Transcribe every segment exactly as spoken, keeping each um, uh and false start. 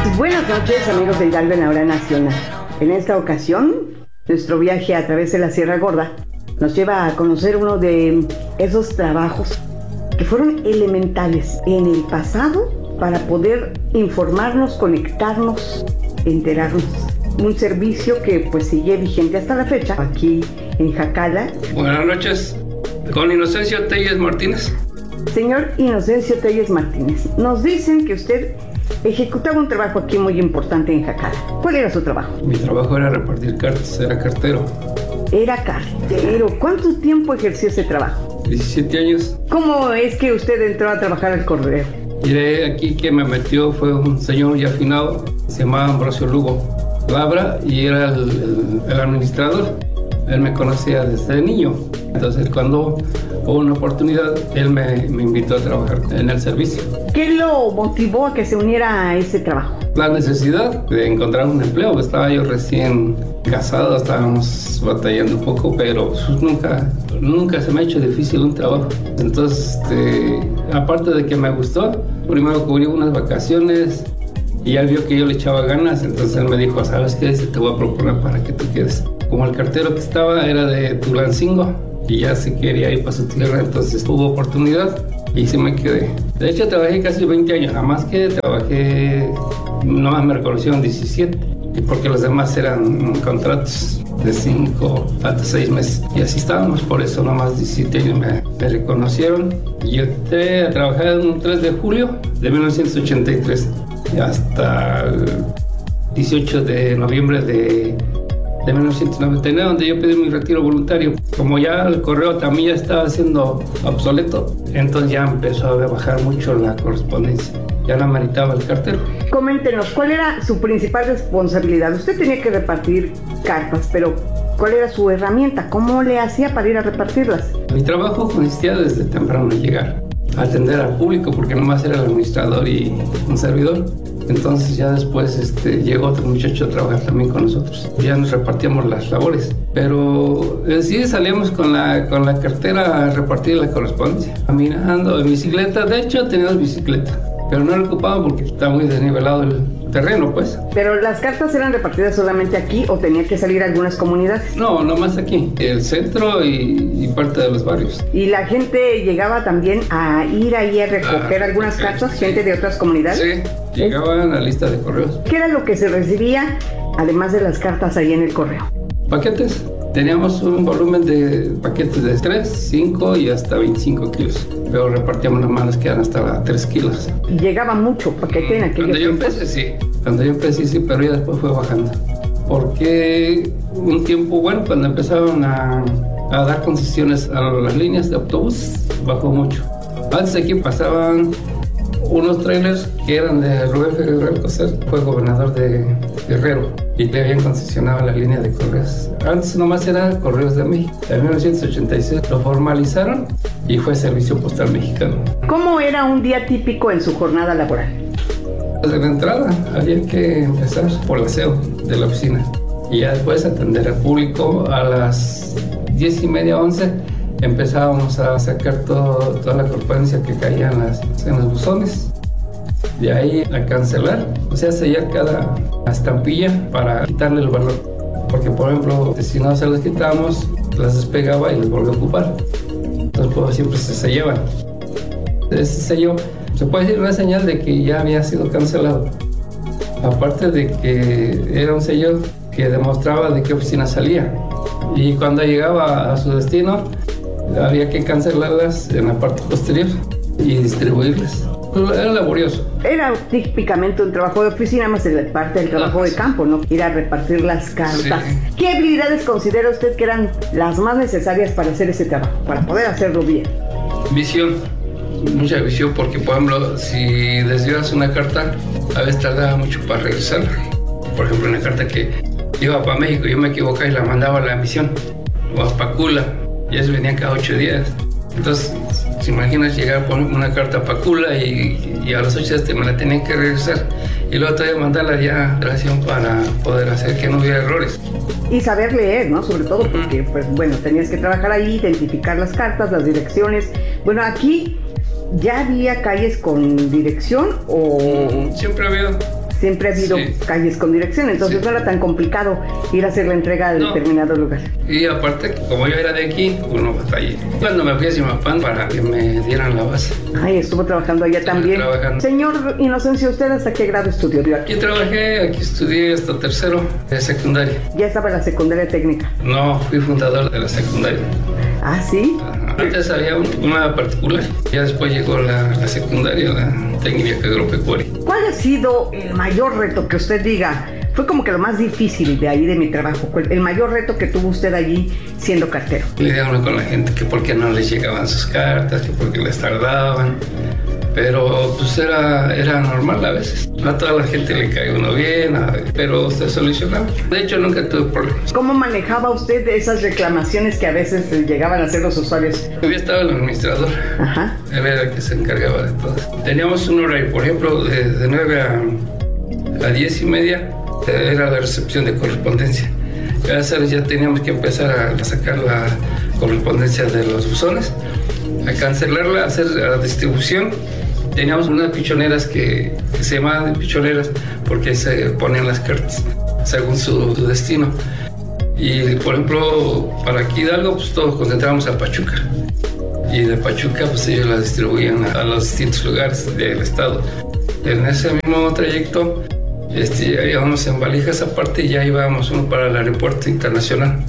Buenas noches, amigos de Hidalgo en la Hora Nacional. En esta ocasión, nuestro viaje a través de la Sierra Gorda nos lleva a conocer uno de esos trabajos que fueron elementales en el pasado para poder informarnos, conectarnos, enterarnos. Un servicio que pues sigue vigente hasta la fecha aquí en Jacala. Buenas noches, con Inocencio Telles Martínez. Señor Inocencio Telles Martínez, nos dicen que usted ejecutaba un trabajo aquí muy importante en Jacala. ¿Cuál era su trabajo? Mi trabajo era repartir cartas, era cartero. Era cartero. ¿Cuánto tiempo ejerció ese trabajo? diecisiete años. ¿Cómo es que usted entró a trabajar al correo? Mire, aquí que me metió fue un señor ya afinado, se llamaba Ambrosio Lugo Labra y era el, el, el administrador. Él me conocía desde niño. Entonces, cuando hubo una oportunidad, él me, me invitó a trabajar en el servicio. ¿Qué lo motivó a que se uniera a ese trabajo? La necesidad de encontrar un empleo. Estaba yo recién casado, estábamos batallando un poco, pero nunca, nunca se me ha hecho difícil un trabajo. Entonces, este, aparte de que me gustó, primero cubrí unas vacaciones y él vio que yo le echaba ganas, entonces él me dijo, ¿sabes qué? Te voy a proponer para que te quedes. Como el cartero que estaba era de Tulancingo y ya se quería ir para su tierra, entonces tuvo oportunidad y sí me quedé. De hecho, trabajé casi veinte años, nada más que trabajé, nomás me reconocieron diecisiete, y porque los demás eran contratos de cinco hasta seis meses. Y así estábamos, por eso nomás diecisiete años me, me reconocieron. Y entré a trabajar el tres de julio de mil novecientos ochenta y tres hasta el dieciocho de noviembre de, de mil novecientos noventa y nueve, donde yo pedí mi retiro voluntario. Como ya el correo también ya estaba siendo obsoleto, entonces ya empezó a bajar mucho la correspondencia. Ya no meritaba el cartero. Coméntenos, ¿cuál era su principal responsabilidad? Usted tenía que repartir cartas, pero ¿cuál era su herramienta? ¿Cómo le hacía para ir a repartirlas? Mi trabajo consistía desde temprano llegar, a atender al público, porque nomás era el administrador y un servidor. Entonces ya después este, llegó otro muchacho a trabajar también con nosotros. Ya nos repartíamos las labores. Pero en sí salíamos con la, con la cartera a repartir la correspondencia. Caminando en bicicleta, de hecho teníamos bicicleta, pero no la ocupaba porque está muy desnivelado el terreno, pues. ¿Pero las cartas eran repartidas solamente aquí o tenía que salir a algunas comunidades? No, nomás aquí, el centro y, y parte de los barrios. ¿Y la gente llegaba también a ir ahí a recoger ah, algunas okay, cartas, sí. Gente de otras comunidades? Sí, llegaban a la lista de correos. ¿Qué era lo que se recibía, además de las cartas ahí en el correo? Paquetes. Teníamos un volumen de paquetes de tres, cinco y hasta veinticinco kilos. Pero repartíamos las manos que eran hasta tres kilos. Llegaba mucho paquete en aquellos Cuando yo empecé, sí. Cuando yo empecé, sí, pero ya después fue bajando. Porque un tiempo, bueno, cuando empezaron a, a dar concesiones a las líneas de autobús, bajó mucho. Antes aquí pasaban unos trailers que eran de Rubén Figueroa Alcocer, fue gobernador de Guerrero, y le habían concesionado la línea de correos. Antes nomás era Correos de México. En mil novecientos ochenta y seis lo formalizaron y fue Servicio Postal Mexicano. ¿Cómo era un día típico en su jornada laboral? Desde la entrada había que empezar por el aseo de la oficina y ya después atender al público. A las diez y media, once empezábamos a sacar todo, toda la correspondencia que caía en, las, en los buzones. De ahí a cancelar, o sea, sellar cada estampilla para quitarle el valor. Porque, por ejemplo, si no se las quitamos, las despegaba y las volvía a ocupar. Entonces, pues, siempre se sellaban. Ese sello se puede decir una señal de que ya había sido cancelado. Aparte de que era un sello que demostraba de qué oficina salía. Y cuando llegaba a su destino, había que cancelarlas en la parte posterior y distribuirlas. Era laborioso. Era típicamente un trabajo de oficina, más en la parte del trabajo ah, de campo, ¿no? Ir a repartir las cartas. Sí. ¿Qué habilidades considera usted que eran las más necesarias para hacer ese trabajo, para poder hacerlo bien? Visión, mucha visión, porque por ejemplo, si desvías una carta, a veces tardaba mucho para regresarla. Por ejemplo, una carta que iba para México, yo me equivocaba y la mandaba a la misión, o a Pacula, y eso venía cada ocho días. Entonces, si imaginas llegar con una carta a Pacula y, y a los ocho días te me la tenían que regresar y luego todavía mandarla ya a relación para poder hacer que no hubiera errores. Y saber leer, ¿no? Sobre todo porque, pues bueno, tenías que trabajar ahí, identificar las cartas, las direcciones. Bueno, aquí, ¿ya había calles con dirección o...? Siempre había. siempre ha habido sí. calles con dirección, entonces sí. no era tan complicado ir a hacer la entrega a no. determinado lugar. Y aparte, como yo era de aquí, uno batallé. Cuando me fui a Zimapán para que me dieran la base. Ay, estuvo trabajando allá estuve también. Trabajando. Señor Inocencio, ¿usted hasta qué grado estudió? Aquí trabajé, aquí estudié hasta tercero de secundaria. ¿Ya estaba en la secundaria técnica? No, fui fundador de la secundaria. ¿Ah, sí? Ajá. Antes había una particular, ya después llegó la, la secundaria, la técnica agropecuaria. ¿Cuál ha sido el mayor reto que usted diga? Fue como que lo más difícil de ahí de mi trabajo, el mayor reto que tuvo usted allí siendo cartero. Lidiando con la gente, que por qué no les llegaban sus cartas, que por qué les tardaban, pero pues era, era normal a veces. No a toda la gente le cae uno bien, pero se solucionaba. De hecho, nunca tuve problemas. ¿Cómo manejaba usted esas reclamaciones que a veces llegaban a hacer los usuarios? Había estado el administrador, Ajá. Él era el que se encargaba de todo. Teníamos un horario, por ejemplo, de, de nueve a, a diez y media, era la recepción de correspondencia. Gracias, ya teníamos que empezar a sacar la correspondencia de los buzones, a cancelarla, a hacer la distribución. Teníamos unas pichoneras que, que se llamaban pichoneras porque se ponían las cartas según su, su destino. Y por ejemplo, para aquí Hidalgo, pues todos concentrábamos a Pachuca. Y de Pachuca, pues ellos las distribuían a, a los distintos lugares del estado. En ese mismo trayecto, Este, ya íbamos en valijas aparte y ya íbamos uno para el aeropuerto internacional.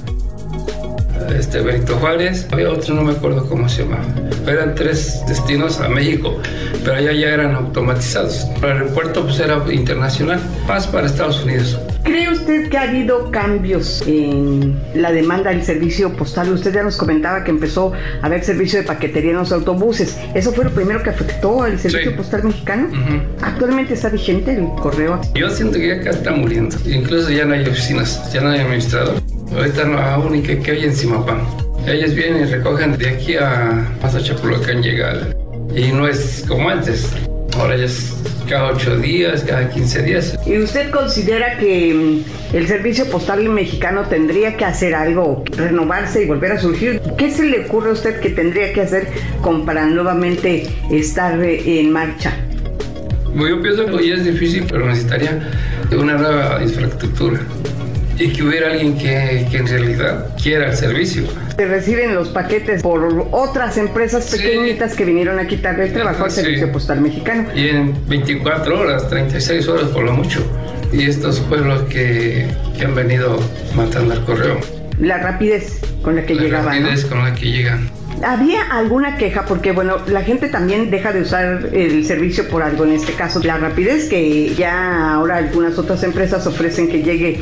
Este, Benito Juárez, había otro, no me acuerdo cómo se llamaba. Eran tres destinos a México, pero allá ya eran automatizados. Para el aeropuerto pues era internacional, más para Estados Unidos. ¿Cree usted que ha habido cambios en la demanda del servicio postal? Usted ya nos comentaba que empezó a haber servicio de paquetería en los autobuses. ¿Eso fue lo primero que afectó al servicio sí. postal mexicano? Uh-huh. ¿Actualmente está vigente el correo? Yo siento que ya acá está muriendo. Incluso ya no hay oficinas, ya no hay administrador. Ahorita la única que hay en Zimapán. Ellos vienen y recogen de aquí a hasta Chapulacán llegar. Y no es como antes. Ahora ya es cada ocho días, cada quince días. ¿Y usted considera que el servicio postal mexicano tendría que hacer algo, renovarse y volver a surgir? ¿Qué se le ocurre a usted que tendría que hacer como para nuevamente estar en marcha? Yo pienso que ya es difícil, pero necesitaría una nueva infraestructura. Y que hubiera alguien que, que en realidad quiera el servicio. Se reciben los paquetes por otras empresas pequeñitas sí. que vinieron a quitarle el trabajo al sí. servicio postal mexicano. Y en veinticuatro horas, treinta y seis horas por lo mucho. Y estos pueblos que, que han venido matando al correo. La rapidez con la que la llegaban. La rapidez ¿no? con la que llegan. ¿Había alguna queja? Porque, bueno, la gente también deja de usar el servicio por algo, en este caso la rapidez, que ya ahora algunas otras empresas ofrecen que llegue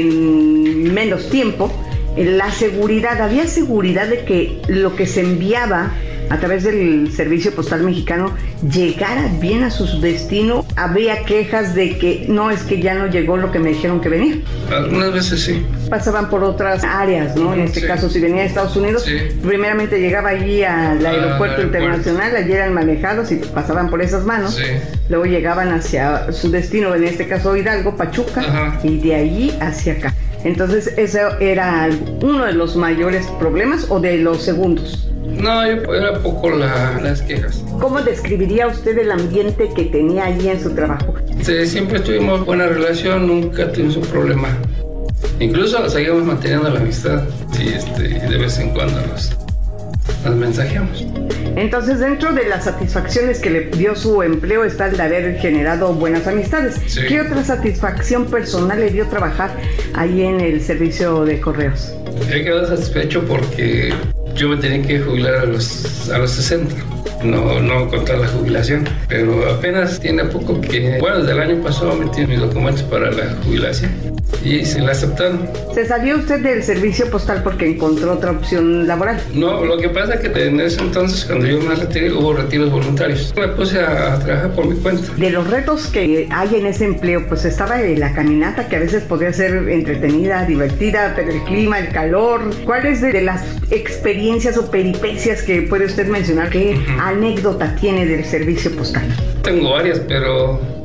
en menos tiempo. La seguridad, ¿había seguridad de que lo que se enviaba a través del servicio postal mexicano llegara bien a su destino? ¿Había quejas de que no, es que ya no llegó lo que me dijeron que venía? Algunas veces sí. Pasaban por otras áreas, ¿no? En este sí. caso, si venía de Estados Unidos, sí. primeramente llegaba allí al aeropuerto ah, internacional, allí eran manejados y pasaban por esas manos. Sí. Luego llegaban hacia su destino, en este caso Hidalgo, Pachuca, Ajá. y de allí hacia acá. Entonces, ¿eso era uno de los mayores problemas o de los segundos? No, era poco la, las quejas. ¿Cómo describiría usted el ambiente que tenía allí en su trabajo? Sí, siempre tuvimos buena relación, nunca tuvimos un problema. Incluso seguimos manteniendo la amistad. Sí, este, de vez en cuando nos, nos mensajeamos. Entonces, dentro de las satisfacciones que le dio su empleo está el de haber generado buenas amistades. Sí. ¿Qué otra satisfacción personal le dio trabajar ahí en el servicio de correos? He quedado satisfecho porque yo me tenía que jubilar a los, a los sesenta. No, no contar la jubilación, pero apenas tiene poco que, bueno, desde el año pasado metí mis documentos para la jubilación y se la aceptaron. ¿Se salió usted del servicio postal porque encontró otra opción laboral? No, lo que pasa es que en ese entonces, cuando yo me retiré, hubo retiros voluntarios. Me puse a, a trabajar por mi cuenta. De los retos que hay en ese empleo, pues estaba la caminata, que a veces podía ser entretenida, divertida, pero el clima, el calor. ¿Cuáles de, de las experiencias o peripecias que puede usted mencionar? ¿Qué uh-huh. anécdota tiene del servicio postal? Tengo varias, pero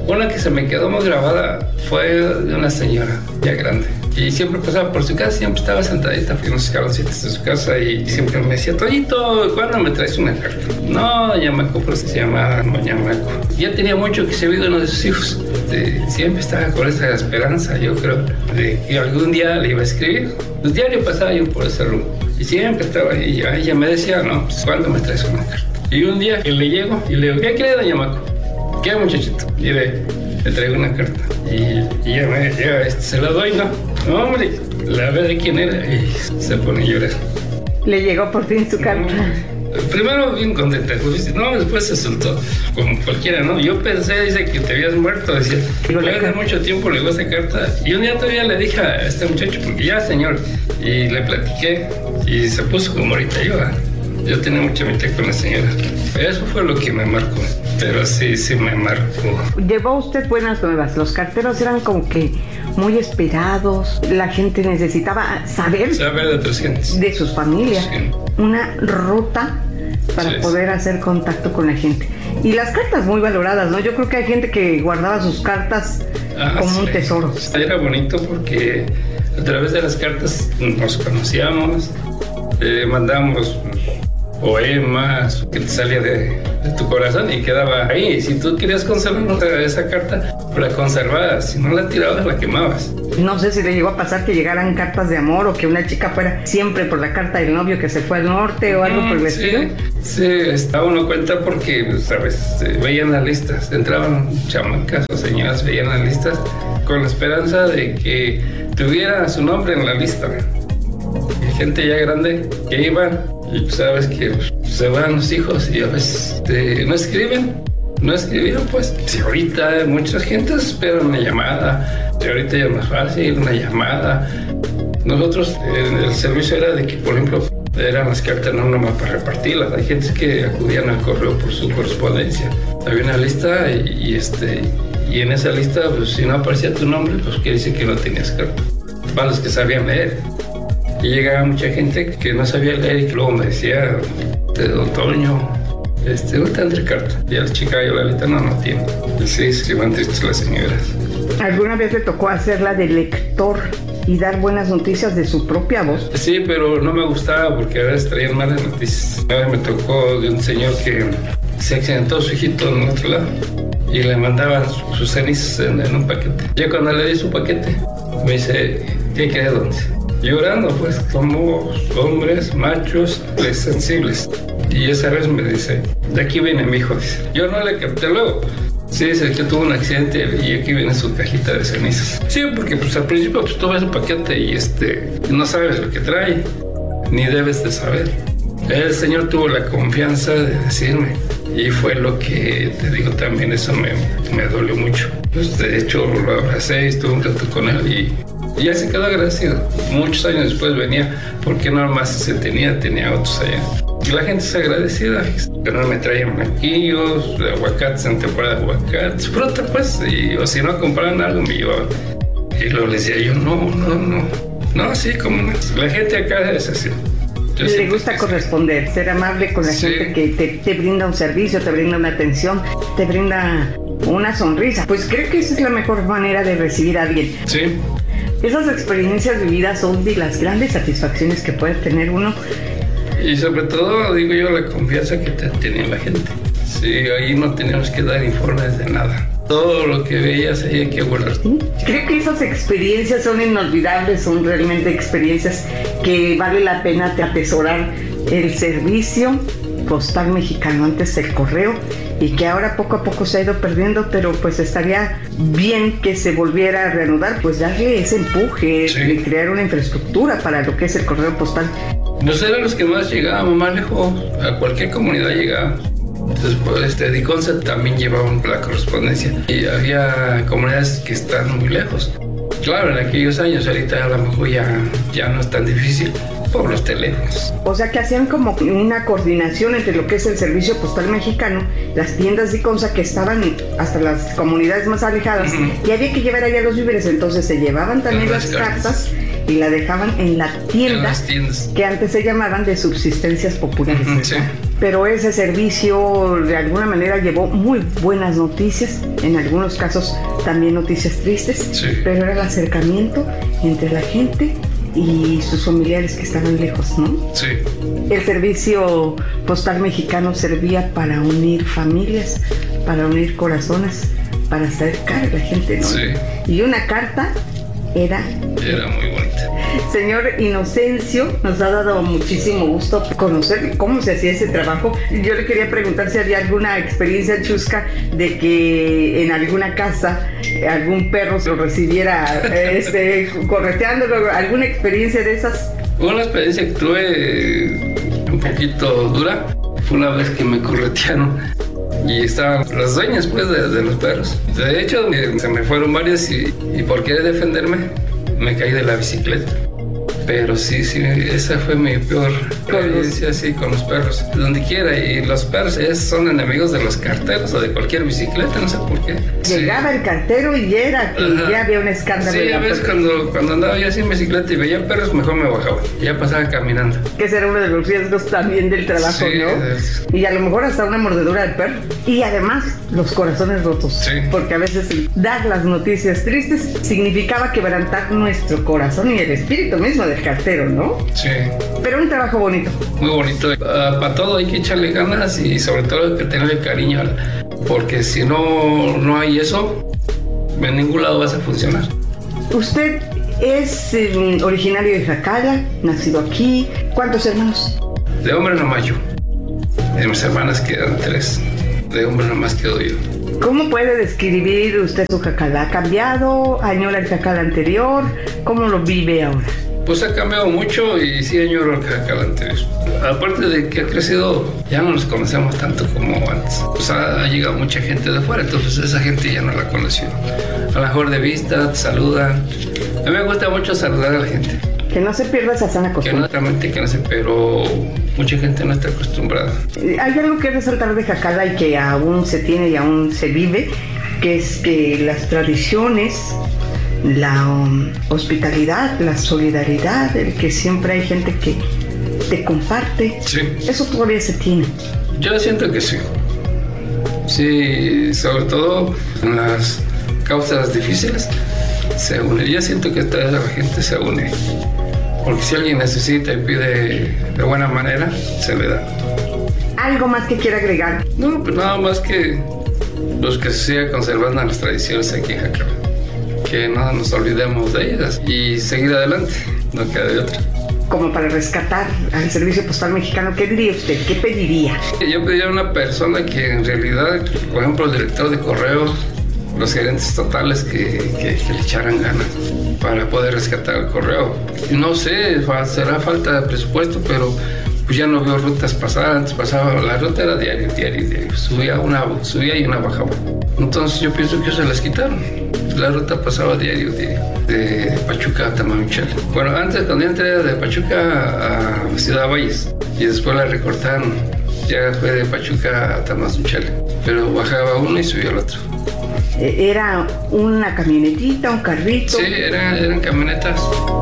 Una que se me quedó muy grabada fue de una señora ya grande. Y siempre pasaba por su casa, siempre estaba sentadita en los escaloncitos de su casa y siempre me decía, Toñito, ¿cuándo me traes una carta? No, doña Maco, pero se llamaba doña Maco. Ya tenía mucho que se había ido uno de sus hijos. De, siempre estaba con esa esperanza, yo creo, de que algún día le iba a escribir. Pues diario pasaba yo por ese rumbo. Y siempre estaba ahí. Ella, ella me decía, no, pues, ¿cuándo me traes una carta? Y un día que le llego y le digo, ¿qué quiere doña Maco? ¿Qué muchachito? Y le, le traigo una carta. Y, y ella me llega, este, se la doy, ¿no? No, hombre, la ve de quién era y se pone a llorar. Le llegó por fin su carta. Primero bien contenta, no, después se soltó, como cualquiera, ¿no? Yo pensé, dice que te habías muerto, decía, hace mucho tiempo le llegó esa carta, y un día todavía le dije a este muchacho, porque ya señor, y le platiqué, y se puso como ahorita yo, yo tenía mucha amistad con la señora, eso fue lo que me marcó, pero sí, sí me marcó. Llevó usted buenas nuevas, los carteros eran como que muy esperados, la gente necesitaba saber, saber de otras gentes, de sus familias, sí. Una ruta para sí, poder hacer contacto con la gente. Y las cartas muy valoradas, ¿no? Yo creo que hay gente que guardaba sus cartas ah, como sí. un tesoro. Era bonito porque a través de las cartas nos conocíamos, eh, mandamos poemas que te salía de, de tu corazón y quedaba ahí. Si tú querías conservar esa carta, la conservabas. Si no la tirabas, la quemabas. No sé si le llegó a pasar que llegaran cartas de amor o que una chica fuera siempre por la carta del novio que se fue al norte o algo por el sí, estilo. Sí, estaba uno cuenta porque, sabes, veían las listas, entraban chamacas o señoras, veían las listas con la esperanza de que tuviera su nombre en la lista. Y gente ya grande que iban y pues, sabes que pues, se van los hijos y a veces este, no escriben. No escribieron, pues. Si ahorita muchas gentes esperan una llamada, si ahorita ya es más fácil, una llamada. Nosotros, eh, el servicio era de que, por ejemplo, eran las cartas no nomás para repartirlas. Hay gente que acudían al correo por su correspondencia. Había una lista y, y, este, y en esa lista, pues, si no aparecía tu nombre, pues quiere decir que no tenías carta. Para los que sabían leer. Y llegaba mucha gente que no sabía leer y que luego me decía, de don Toño, Este, no tendré carta. Y la chica y la Lalita no, no tiene. Sí, se van tristes las señoras. ¿Alguna vez le tocó hacerla de lector y dar buenas noticias de su propia voz? Sí, pero no me gustaba porque a veces traían malas noticias. A veces me tocó de un señor que se accidentó su hijito en otro lado y le mandaban sus cenizas en, en un paquete. Yo cuando le di su paquete, me dice, ¿qué queda dónde? Llorando, pues, somos hombres, machos, pues, sensibles. Y esa vez me dice, de aquí viene mi hijo, dice. Yo no le capté luego. Sí, dice que tuvo un accidente y aquí viene su cajita de cenizas. Sí, porque pues al principio pues tú ves un paquete y este, no sabes lo que trae, ni debes de saber. El señor tuvo la confianza de decirme y fue lo que, te digo, también eso me, me dolió mucho. Pues de hecho lo abracé y estuve un rato con él y Y ya se quedó agradecido. Muchos años después venía, porque no más se tenía, tenía otros allá. Y la gente se agradecida. Pero no me traían maquillos, aguacates en temporada de aguacates, fruta pues, y, o si no compraban algo me llevaban. Y luego les decía yo, no, no, no, no, sí, como no. La gente acá es así. Yo le gusta corresponder, ser amable con la sí. gente que te, te brinda un servicio, te brinda una atención, te brinda una sonrisa. Pues creo que esa es la mejor manera de recibir a alguien. Sí. Esas experiencias vividas son de las grandes satisfacciones que puede tener uno. Y sobre todo, digo yo, la confianza que te tenía la gente. Sí, ahí no teníamos que dar informes de nada. Todo lo que veías ahí hay que guardar. ¿Sí? Creo que esas experiencias son inolvidables, son realmente experiencias que vale la pena atesorar. El servicio postal mexicano, antes el correo, y que ahora poco a poco se ha ido perdiendo, pero pues estaría bien que se volviera a reanudar, pues darle ese empuje, sí. de crear una infraestructura para lo que es el correo postal. Nos eran los que más llegábamos, más lejos, a cualquier comunidad llegábamos. Entonces, pues, este, Diconsa también llevaba la correspondencia y había comunidades que están muy lejos. Claro, en aquellos años, ahorita a lo mejor ya, ya no es tan difícil por los teléfonos. O sea que hacían como una coordinación entre lo que es el servicio postal mexicano, las tiendas Diconsa que estaban hasta las comunidades más alejadas, uh-huh. y había que llevar allá los víveres, entonces se llevaban también las, las cartas. cartas y la dejaban en la tienda, en las tiendas que antes se llamaban de subsistencias populares. Uh-huh, sí. Pero ese servicio de alguna manera llevó muy buenas noticias, en algunos casos también noticias tristes, sí. Pero era el acercamiento entre la gente y sus familiares que estaban lejos, ¿no? Sí. El servicio postal mexicano servía para unir familias, para unir corazones, para acercar a la gente, ¿no? Sí. Y una carta era... Era muy bonita. Señor Inocencio, nos ha dado muchísimo gusto conocer cómo se hacía ese trabajo. Yo le quería preguntar si había alguna experiencia chusca de que en alguna casa algún perro se lo recibiera este, correteándolo, alguna experiencia de esas. Una experiencia que tuve un poquito dura fue una vez que me corretearon y estaban las dueñas pues de, de los perros. De hecho se me fueron varias y, y por querer defenderme me caí de la bicicleta. Pero sí, sí, esa fue mi peor experiencia así con los perros, donde quiera. Y los perros es, son enemigos de los carteros o de cualquier bicicleta, no sé por qué. Llegaba sí. El cartero y era que Ajá. Ya había un escándalo. Sí, a veces cuando, cuando andaba yo así en bicicleta y veía perros, mejor me bajaba. Ya pasaba caminando. Que ese era uno de los riesgos también del trabajo, sí, ¿no? Es... Y a lo mejor hasta una mordedura del perro. Y además, los corazones rotos. Sí. Porque a veces dar las noticias tristes significaba quebrantar nuestro corazón y el espíritu mismo del cartero, ¿no? Sí. Pero un trabajo bonito. Muy bonito. Uh, para todo hay que echarle ganas y sobre todo hay que tenerle cariño, porque si no, no hay eso, en ningún lado vas a funcionar. Usted es eh, originario de Jacala, nacido aquí. ¿Cuántos hermanos? De hombre nomás yo. De mis hermanas quedan tres. De hombre nomás quedo yo. ¿Cómo puede describir usted su Jacala? ¿Ha cambiado? ¿Añora el Jacala anterior? ¿Cómo lo vive ahora? Pues ha cambiado mucho y sí añoro el Jacala anterior. Aparte de que ha crecido, ya no nos conocemos tanto como antes. Pues ha, ha llegado mucha gente de fuera, entonces esa gente ya no la conoció. A lo mejor de vista, te saludan. A mí me gusta mucho saludar a la gente. Que no se pierda esa sana costumbre. Que no, realmente que no se, pero mucha gente no está acostumbrada. Hay algo que resaltar de Jacala y que aún se tiene y aún se vive, que es que las tradiciones, la um, hospitalidad, la solidaridad, el que siempre hay gente que te comparte, sí. Eso todavía se tiene. Yo siento que sí. Sí, sobre todo en las causas difíciles se une. Yo siento que toda la gente se une. Porque si alguien necesita y pide de buena manera, se le da. ¿Algo más que quiera agregar? No, pues nada más que los que se sigan conservando las tradiciones aquí en Jacala. Que no nos olvidemos de ellas y seguir adelante, no queda de otra. Como para rescatar al Servicio Postal Mexicano, ¿qué diría usted? ¿Qué pediría? Yo pediría a una persona que en realidad, por ejemplo, el director de correos, los gerentes totales que, que, que le echaran ganas para poder rescatar el correo. No sé, será falta de presupuesto, pero pues ya no veo rutas pasadas. Antes pasaba, la ruta era diario, diario, diario. Subía, una, subía y una bajaba. Entonces yo pienso que se las quitaron. La ruta pasaba diario, diario, de Pachuca a Tamazunchale. Bueno, antes cuando yo entré de Pachuca a Ciudad Valles y después la recortaron. Ya fue de Pachuca a Tamazunchale, pero bajaba uno y subía el otro. ¿Era una camionetita, un carrito? Sí, eran, eran camionetas.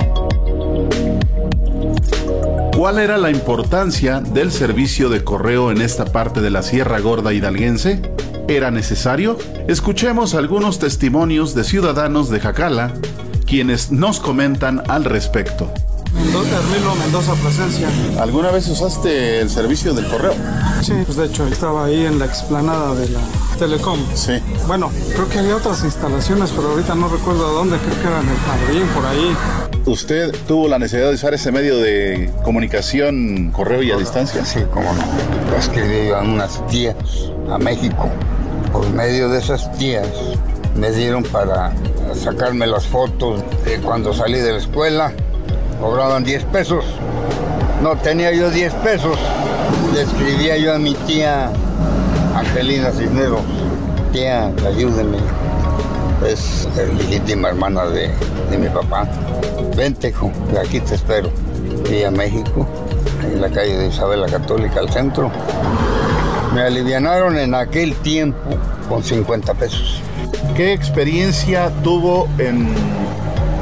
¿Cuál era la importancia del servicio de correo en esta parte de la Sierra Gorda hidalguense? ¿Era necesario? Escuchemos algunos testimonios de ciudadanos de Jacala, quienes nos comentan al respecto. Mendoza, Hermilo Mendoza Plasencia. ¿Alguna vez usaste el servicio del correo? Sí, pues de hecho estaba ahí en la explanada de la Telecom. Sí. Bueno, creo que había otras instalaciones, pero ahorita no recuerdo a dónde, creo que era en el jardín, por ahí. ¿Usted tuvo la necesidad de usar ese medio de comunicación, correo y a distancia? Sí, cómo no. Escribí a unas tías a México. Por medio de esas tías me dieron para sacarme las fotos de cuando salí de la escuela. Cobraban diez pesos. No tenía yo diez pesos. Le escribía yo a mi tía Angelina Cisneros. Tía, ayúdeme. Es la legítima hermana de, de mi papá. Vente, hijo, de aquí te espero. Fui a México, en la calle de Isabel la Católica, al centro. Me alivianaron en aquel tiempo con cincuenta pesos. ¿Qué experiencia tuvo en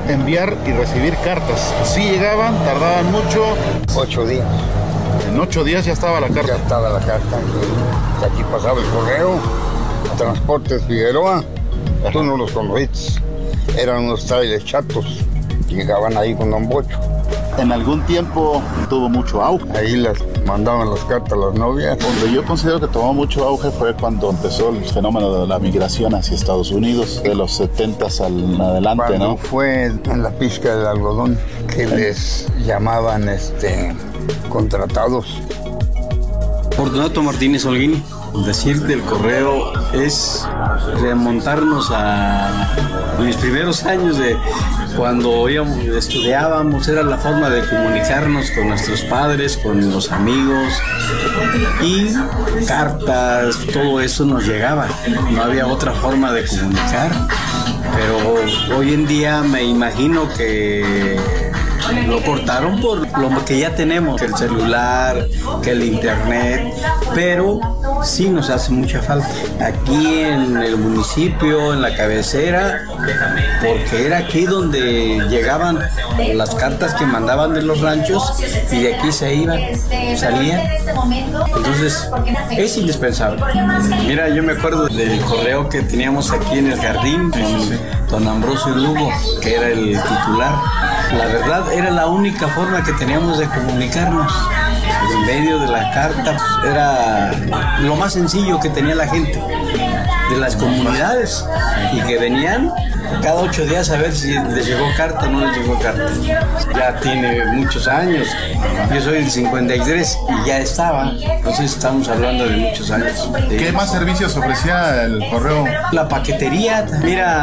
enviar y recibir cartas. ¿Sí llegaban? ¿Tardaban mucho? Ocho días. En ocho días ya estaba la carta. Ya estaba la carta. Y aquí pasaba el correo, Transportes Figueroa. Tú no los conociste. Eran unos trailers chatos. Llegaban ahí con Don Bocho. En algún tiempo tuvo mucho auge. Ahí las mandaban las cartas a las novias. Donde yo considero que tomó mucho auge fue cuando empezó el fenómeno de la migración hacia Estados Unidos, de los setentas al adelante, Cuando ¿no? fue en la pizca del algodón, que les llamaban este contratados. Fortunato Martínez Holguín. Decirte el correo es remontarnos a mis primeros años de cuando íbamos, estudiábamos, era la forma de comunicarnos con nuestros padres, con los amigos, y cartas, todo eso nos llegaba. No había otra forma de comunicar, pero hoy en día me imagino que lo cortaron por lo que ya tenemos, que el celular, que el internet, pero sí nos hace mucha falta. Aquí en el municipio, en la cabecera, porque era aquí donde llegaban las cartas que mandaban de los ranchos y de aquí se iban, salían. Entonces es indispensable. Mira, yo me acuerdo del correo que teníamos aquí en el jardín con don Ambrosio Lugo, que era el titular. La verdad era la única forma que teníamos de comunicarnos. En medio de la carta era lo más sencillo que tenía la gente de las comunidades y que venían cada ocho días a ver si les llegó carta o no les llegó carta. Ya tiene muchos años, yo soy del cincuenta y tres y ya estaba, entonces estamos hablando de muchos años. ¿Qué más servicios ofrecía el correo? La paquetería, mira.